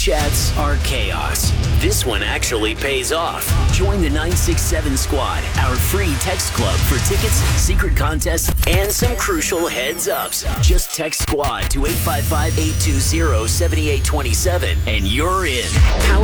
chats are chaos. This one actually pays off. Join the 967 Squad, our free text club for tickets, secret contests, and some crucial heads-ups. Just text SQUAD to 855-820-7827 and you're in. Powered